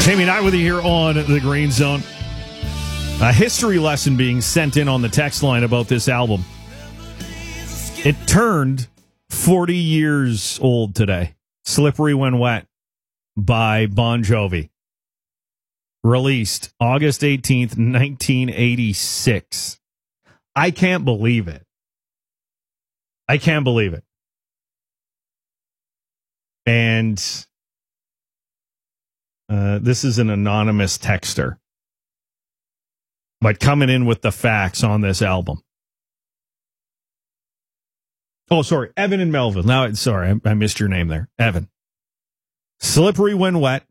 Jamie and I with you here on the Green Zone. A history lesson being sent in on the text line about this album. It turned 40 years old today. Slippery When Wet by Bon Jovi. Released August 18th, 1986. I can't believe it. I can't believe it. And this is an anonymous texter, but coming in with the facts on this album. Oh, sorry, Evan in Melville. Now, sorry, I missed your name there. Evan. Slippery When Wet.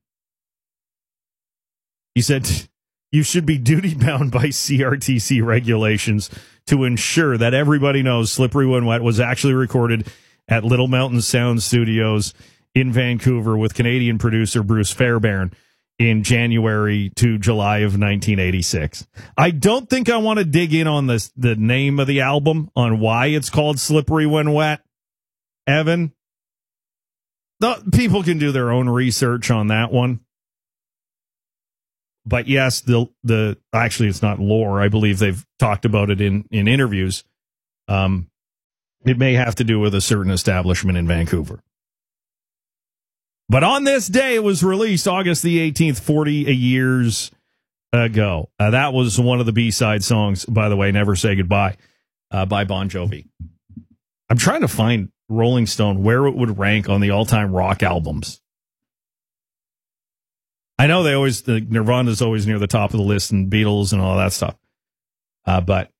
He said, you should be duty-bound by CRTC regulations to ensure that everybody knows Slippery When Wet was actually recorded at Little Mountain Sound Studios in Vancouver with Canadian producer Bruce Fairbairn in January to July of 1986. I don't think I want to dig in on the name of the album, on why it's called Slippery When Wet, Evan. People can do their own research on that one. But yes, the actually it's not lore. I believe they've talked about it in interviews. It may have to do with a certain establishment in Vancouver. But on this day, it was released August the 18th, 40 years ago. That was one of the B-side songs, by the way, Never Say Goodbye, by Bon Jovi. I'm trying to find Rolling Stone, where it would rank on the all-time rock albums. I know Nirvana's always near the top of the list, and Beatles and all that stuff. But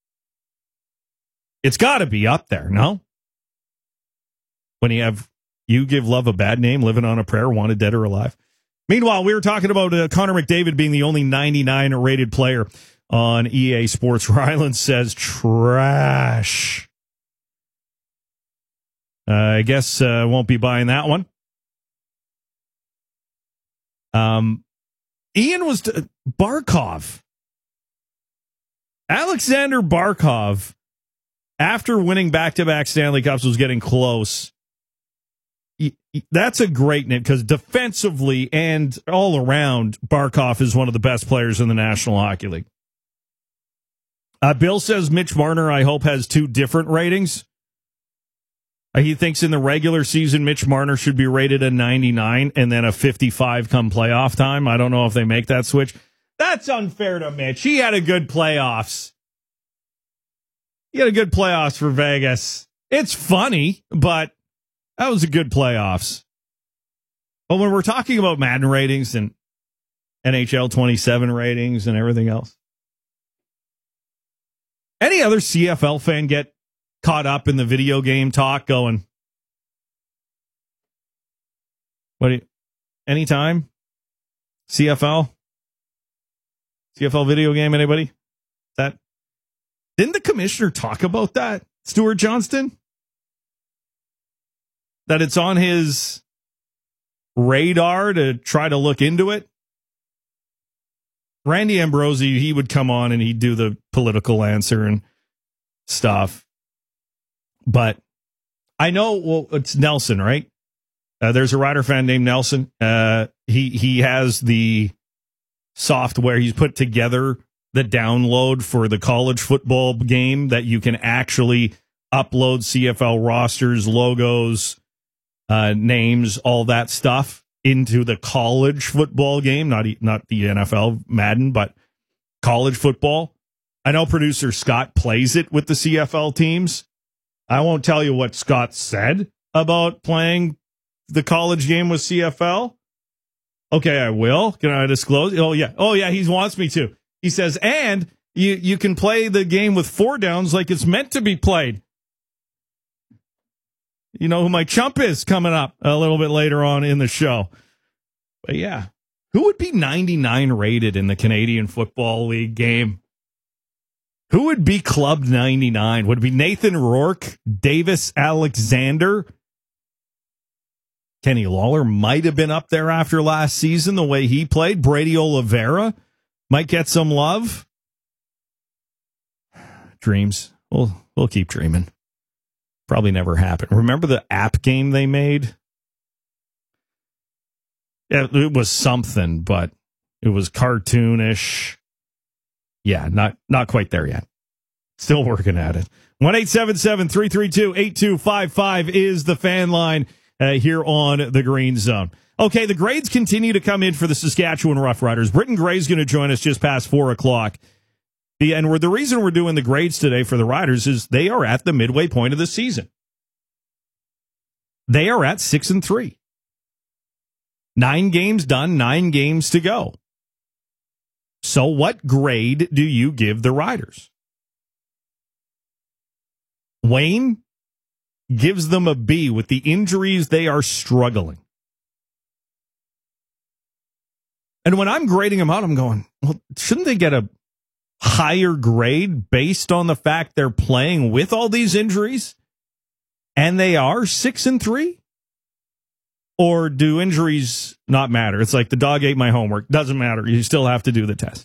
it's got to be up there, no? When you have You Give Love a Bad Name, Living on a Prayer, Wanted Dead or Alive. Meanwhile, we were talking about Connor McDavid being the only 99 rated player on EA Sports. Ryland says trash. I guess won't be buying that one. Ian was Barkov. Alexander Barkov, after winning back-to-back Stanley Cups, was getting close. That's a great name because defensively and all around, Barkov is one of the best players in the National Hockey League. Bill says Mitch Marner, I hope, has two different ratings. He thinks in the regular season, Mitch Marner should be rated a 99 and then a 55 come playoff time. I don't know if they make that switch. That's unfair to Mitch. He had a good playoffs. He had a good playoffs for Vegas. It's funny, but that was a good playoffs. But when we're talking about Madden ratings and NHL 27 ratings and everything else, any other CFL fan get caught up in the video game talk going, anytime? CFL video game, anybody? Didn't the commissioner talk about that, Stuart Johnston? That it's on his radar to try to look into it? Randy Ambrosi, he would come on and he'd do the political answer and stuff. But I know, well, it's Nelson, right? There's a Rider fan named Nelson. He has the software. He's put together the download for the college football game that you can actually upload CFL rosters, logos, names, all that stuff into the college football game, not the NFL Madden, but college football. I know producer Scott plays it with the CFL teams. I won't tell you what Scott said about playing the college game with CFL. Okay, I will. Can I disclose? Oh, yeah, he wants me to. He says, and you can play the game with 4 downs like it's meant to be played. You know who my chump is coming up a little bit later on in the show. But yeah, who would be 99 rated in the Canadian Football League game? Who would be clubbed 99? Would it be Nathan Rourke, Davis Alexander? Kenny Lawler might have been up there after last season, the way he played. Brady Oliveira might get some love. Dreams. We'll keep dreaming. Probably never happened. Remember the app game they made? It was something, but it was cartoonish. Yeah, not quite there yet. Still working at it. 1-877-332-8255 is the fan line here on the Green Zone. Okay, the grades continue to come in for the Saskatchewan Roughriders. Britton Gray's going to join us just past 4 o'clock. The reason we're doing the grades today for the Riders is they are at the midway point of the season. They are at 6-3. 9 games done, 9 games to go. So what grade do you give the Riders? Wayne gives them a B. With the injuries, they are struggling. And when I'm grading them out, I'm going, well, shouldn't they get a higher grade based on the fact they're playing with all these injuries and they are 6-3? Or do injuries not matter? It's like the dog ate my homework. Doesn't matter. You still have to do the test.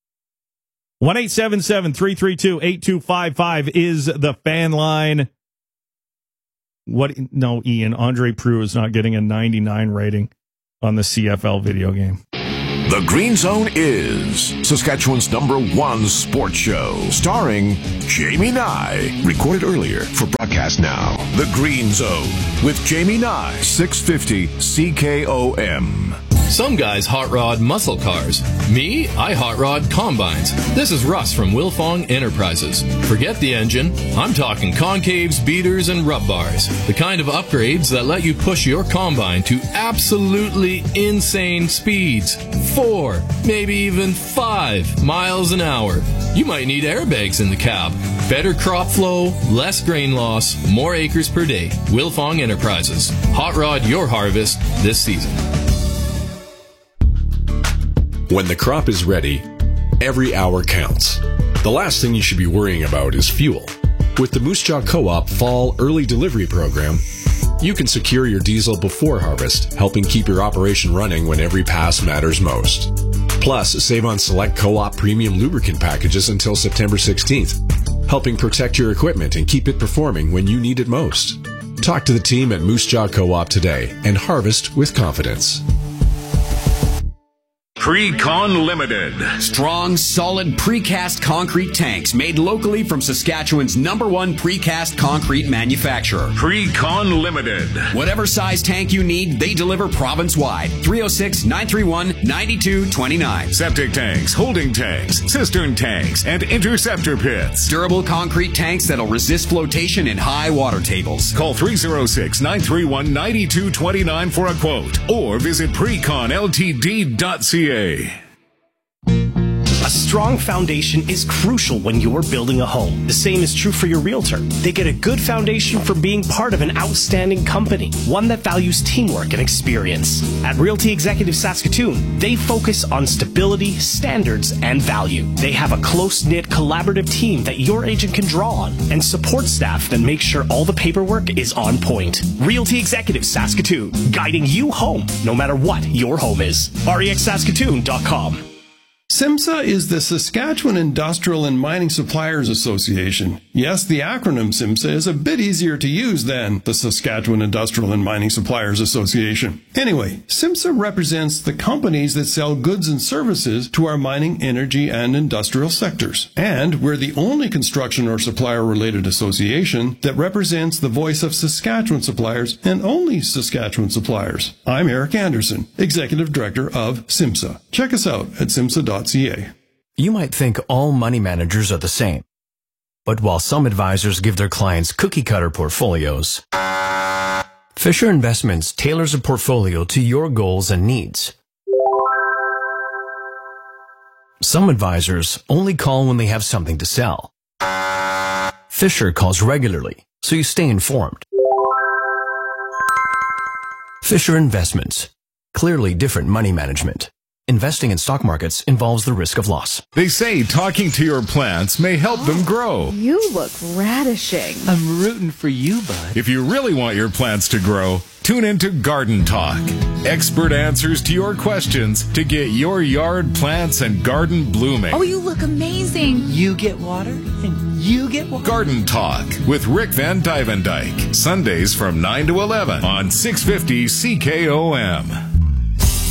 1-877-332-8255 is the fan line. No, Ian, Andre Proulx is not getting a 99 rating on the CFL video game. The Green Zone is Saskatchewan's #1 sports show, starring Jamie Nye. Recorded earlier for broadcast now. The Green Zone with Jamie Nye, 650 CKOM. Some guys hot rod muscle cars. Me, I hot rod combines. This is Russ from Wilfong Enterprises. Forget the engine. I'm talking concaves, beaters, and rub bars. The kind of upgrades that let you push your combine to absolutely insane speeds. 4, maybe even 5 miles an hour. You might need airbags in the cab. Better crop flow, less grain loss, more acres per day. Wilfong Enterprises. Hot rod your harvest this season. When the crop is ready, every hour counts. The last thing you should be worrying about is fuel. With the Moose Jaw Co-op Fall Early Delivery Program, you can secure your diesel before harvest, helping keep your operation running when every pass matters most. Plus, save on select Co-op premium lubricant packages until September 16th, helping protect your equipment and keep it performing when you need it most. Talk to the team at Moose Jaw Co-op today and harvest with confidence. Precon Limited. Strong, solid precast concrete tanks made locally from Saskatchewan's #1 precast concrete manufacturer. Precon Limited. Whatever size tank you need, they deliver province-wide. 306-931-9229. Septic tanks, holding tanks, cistern tanks, and interceptor pits. Durable concrete tanks that'll resist flotation in high water tables. Call 306-931-9229 for a quote or visit preconltd.ca. A strong foundation is crucial when you're building a home. The same is true for your realtor. They get a good foundation from being part of an outstanding company, one that values teamwork and experience. At Realty Executive Saskatoon, they focus on stability, standards, and value. They have a close-knit, collaborative team that your agent can draw on and support staff that make sure all the paperwork is on point. Realty Executive Saskatoon, guiding you home, no matter what your home is. REXSaskatoon.com. SIMSA is the Saskatchewan Industrial and Mining Suppliers Association. Yes, the acronym SIMSA is a bit easier to use than the Saskatchewan Industrial and Mining Suppliers Association. Anyway, SIMSA represents the companies that sell goods and services to our mining, energy, and industrial sectors. And we're the only construction or supplier-related association that represents the voice of Saskatchewan suppliers and only Saskatchewan suppliers. I'm Eric Anderson, Executive Director of SIMSA. Check us out at simsa.ca. You might think all money managers are the same. But while some advisors give their clients cookie-cutter portfolios, Fisher Investments tailors a portfolio to your goals and needs. Some advisors only call when they have something to sell. Fisher calls regularly, so you stay informed. Fisher Investments. Clearly different money management. Investing in stock markets involves the risk of loss. They say talking to your plants may help them grow. You look radishing. I'm rooting for you, bud. If you really want your plants to grow, tune into Garden Talk. Expert answers to your questions to get your yard plants and garden blooming. Oh, you look amazing. You get water and you get water. Garden Talk with Rick Van Dyvendijk. Sundays from 9 to 11 on 650 CKOM.